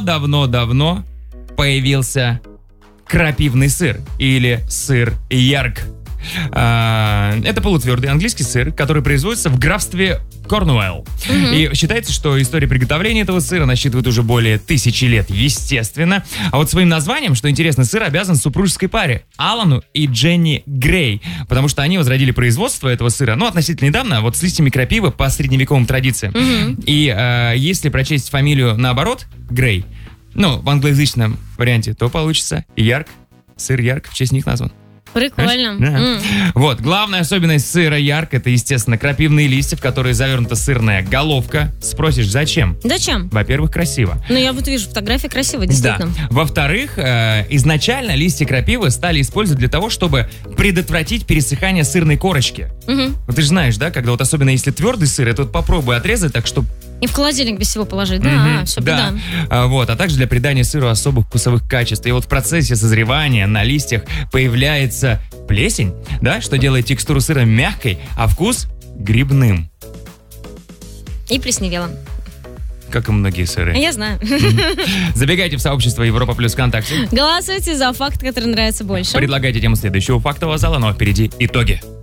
давно-давно-давно появился крапивный сыр или сыр Ярк. Это полутвердый английский сыр, который производится в графстве Корнуэлл. И считается, что история приготовления этого сыра насчитывает уже более 1000 лет, естественно. А вот своим названием, что интересно, сыр обязан супружеской паре Алану и Дженни Грей, потому что они возродили производство этого сыра, относительно недавно, вот с листьями крапивы по средневековым традициям. И если прочесть фамилию наоборот, Грей, в англоязычном варианте, то получится Ярк, сыр Ярк, в честь них назван. Прикольно. Да. Вот, главная особенность сыра Ярк — это, естественно, крапивные листья, в которые завернута сырная головка. Спросишь, зачем? Зачем? Во-первых, красиво. Я вот вижу фотографии, красиво, действительно. Да. Во-вторых, изначально листья крапивы стали использовать для того, чтобы предотвратить пересыхание сырной корочки. Ты же знаешь, да, когда особенно если твердый сыр, это попробуй отрезать так, чтобы... И в холодильник без всего положить, все, да. А также для придания сыру особых вкусовых качеств. И вот в процессе созревания на листьях появляется плесень, да, что делает текстуру сыра мягкой, а вкус грибным. И плесневело. Как и многие сыры. Я знаю. Забегайте в сообщество Европа Плюс ВКонтакте. Голосуйте за факт, который нравится больше. Предлагайте тему следующего фактового зала, впереди итоги.